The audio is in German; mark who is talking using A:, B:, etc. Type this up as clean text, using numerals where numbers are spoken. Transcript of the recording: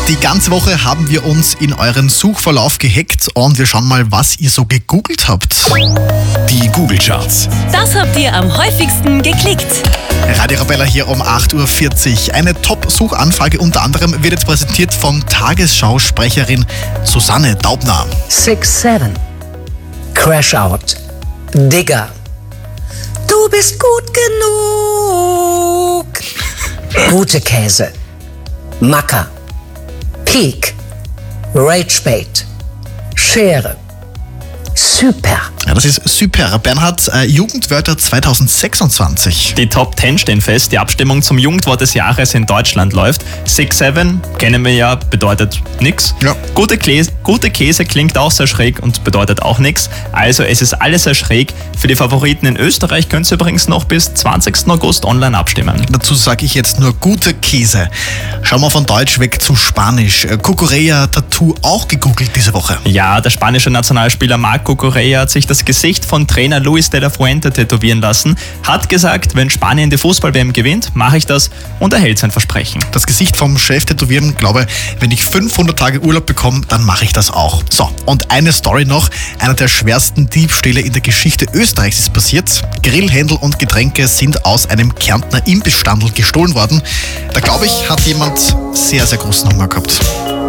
A: Die ganze Woche haben wir uns in euren Suchverlauf gehackt und wir schauen mal, was ihr so gegoogelt habt.
B: Die Google-Charts.
C: Das habt ihr am häufigsten geklickt.
A: Radio Arabella hier um 8.40 Uhr. Eine Top-Suchanfrage unter anderem wird jetzt präsentiert von Tagesschausprecherin Susanne Daubner.
D: 6-7. Crash Out. Digger. Du bist gut genug. Gute Käse. Macker. Peak. Ragebait. Schere. Super.
A: Ja, das ist super. Bernhard, Jugendwörter 2026.
E: Die Top 10 stehen fest. Die Abstimmung zum Jugendwort des Jahres in Deutschland läuft. 6-7 kennen wir ja, bedeutet nix.
A: Ja.
E: Gute Käse klingt auch sehr schräg und bedeutet auch nix. Also es ist alles sehr schräg. Für die Favoriten in Österreich könnt ihr übrigens noch bis 20. August online abstimmen.
A: Dazu sage ich jetzt nur gute Käse. Schauen wir von Deutsch weg zu Spanisch. Cucurella Tattoo auch gegoogelt diese Woche.
E: Ja, der spanische Nationalspieler Marc Cucurella hat sich das Gesicht von Trainer Luis de la Fuente tätowieren lassen, hat gesagt, wenn Spanien die Fußball-WM gewinnt, mache ich das und er hält sein Versprechen.
A: Das Gesicht vom Chef tätowieren, glaube, wenn ich 500 Tage Urlaub bekomme, dann mache ich das auch. So, und eine Story noch. Einer der schwersten Diebstähle in der Geschichte Österreichs ist passiert. Grillhändel und Getränke sind aus einem Kärntner Imbissstandl gestohlen worden. Da glaube ich, hat jemand sehr, sehr großen Hunger gehabt.